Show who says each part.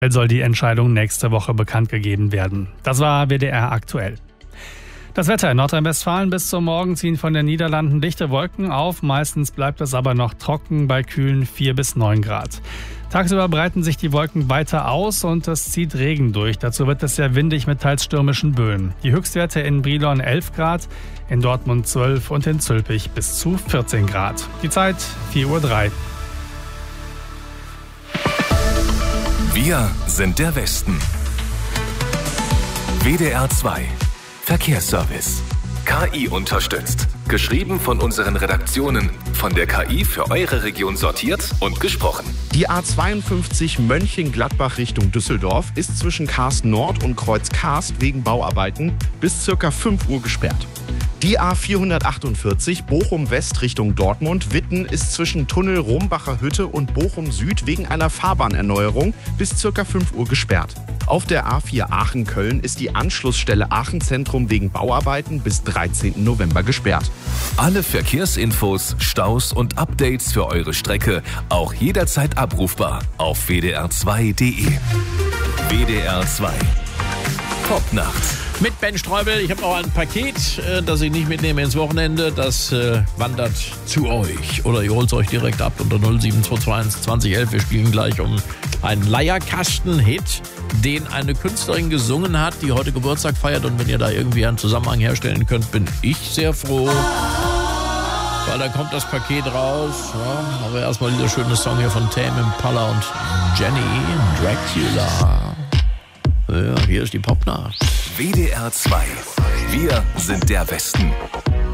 Speaker 1: Soll die Entscheidung nächste Woche bekannt gegeben werden. Das war WDR aktuell. Das Wetter in Nordrhein-Westfalen: bis zum Morgen ziehen von den Niederlanden dichte Wolken auf. Meistens bleibt es aber noch trocken bei kühlen 4 bis 9 Grad. Tagsüber breiten sich die Wolken weiter aus und es zieht Regen durch. Dazu wird es sehr windig mit teils stürmischen Böen. Die Höchstwerte in Brilon 11 Grad, in Dortmund 12 und in Zülpich bis zu 14 Grad. Die Zeit 4:03 Uhr.
Speaker 2: Wir sind der Westen. WDR 2 Verkehrsservice. KI unterstützt. Geschrieben von unseren Redaktionen. Von der KI für eure Region sortiert und gesprochen.
Speaker 3: Die A52 Mönchengladbach Richtung Düsseldorf ist zwischen Karst Nord und Kreuz Karst wegen Bauarbeiten bis ca. 5 Uhr gesperrt. Die A448 Bochum West Richtung Dortmund-Witten ist zwischen Tunnel Rombacher Hütte und Bochum Süd wegen einer Fahrbahnerneuerung bis ca. 5 Uhr gesperrt. Auf der A4 Aachen-Köln ist die Anschlussstelle Aachen Zentrum wegen Bauarbeiten bis 13. November gesperrt.
Speaker 2: Alle Verkehrsinfos, Staus und Updates für eure Strecke auch jederzeit abrufbar auf wdr2.de. WDR 2 Popnacht.
Speaker 4: Mit Ben Streubel. Ich habe noch ein Paket, das ich nicht mitnehme ins Wochenende. Das wandert zu euch. Oder ihr holt es euch direkt ab unter 07221 2011. Wir spielen gleich um einen Leierkasten-Hit, den eine Künstlerin gesungen hat, die heute Geburtstag feiert. Und wenn ihr da irgendwie einen Zusammenhang herstellen könnt, bin ich sehr froh. Weil da kommt das Paket raus. Ja, aber erstmal dieser schöne Song hier von Tame Impala und Jenny, Dracula. Ja, hier ist die Popnacht.
Speaker 2: WDR 2. Wir sind der Westen.